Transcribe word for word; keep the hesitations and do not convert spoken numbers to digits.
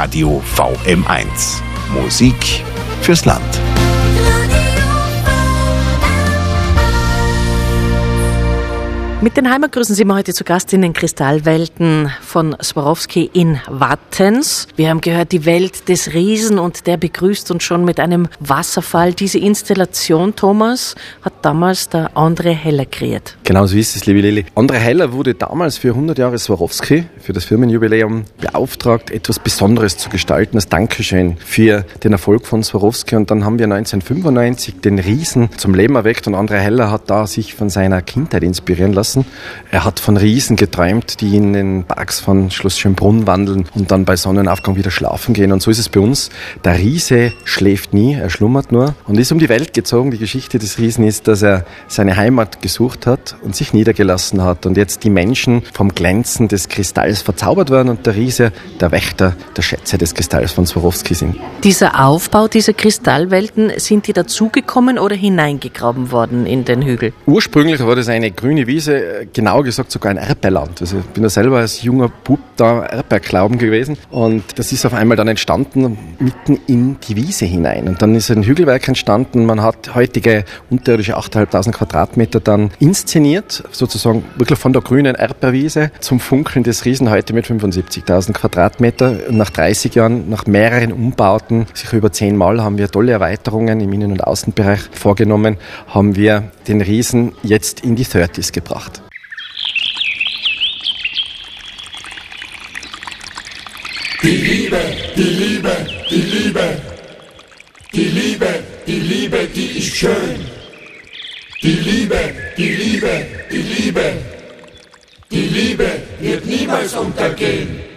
Radio V M eins. Musik fürs Land. Mit den Heimatgrüßen sind wir heute zu Gast in den Kristallwelten von Swarovski in Wattens. Wir haben gehört, die Welt des Riesen, und der begrüßt uns schon mit einem Wasserfall. Diese Installation, Thomas, hat damals der André Heller kreiert. Genau so ist es, liebe Lili. André Heller wurde damals für hundert Jahre Swarovski, für das Firmenjubiläum, beauftragt, etwas Besonderes zu gestalten, als Dankeschön für den Erfolg von Swarovski. Und dann haben wir neunzehnhundertfünfundneunzig den Riesen zum Leben erweckt, und André Heller hat da sich von seiner Kindheit inspirieren lassen. Er hat von Riesen geträumt, die in den Parks von Schloss Schönbrunn wandeln und dann bei Sonnenaufgang wieder schlafen gehen. Und so ist es bei uns. Der Riese schläft nie, er schlummert nur und ist um die Welt gezogen. Die Geschichte des Riesen ist, dass er seine Heimat gesucht hat und sich niedergelassen hat und jetzt die Menschen vom Glänzen des Kristalls verzaubert werden und der Riese der Wächter der Schätze des Kristalls von Swarovski sind. Dieser Aufbau dieser Kristallwelten, sind die dazugekommen oder hineingegraben worden in den Hügel? Ursprünglich war das eine grüne Wiese, genau gesagt sogar ein Erdbeerland. Also ich bin ja selber als junger Bub da Erdbeerklauben gewesen, und das ist auf einmal dann entstanden mitten in die Wiese hinein. Und dann ist ein Hügelwerk entstanden. Man hat heutige unterirdische achttausendfünfhundert Quadratmeter dann inszeniert, sozusagen wirklich von der grünen Erdbeerwiese zum Funkeln des Riesen heute mit fünfundsiebzigtausend Quadratmeter. Und nach dreißig Jahren, nach mehreren Umbauten, sicher über zehn Mal, haben wir tolle Erweiterungen im Innen- und Außenbereich vorgenommen, haben wir den Riesen jetzt in die dreißiger gebracht. Die Liebe, die Liebe, die Liebe, die Liebe, die Liebe, die ist schön. Die Liebe, die Liebe, die Liebe, die Liebe wird niemals untergehen.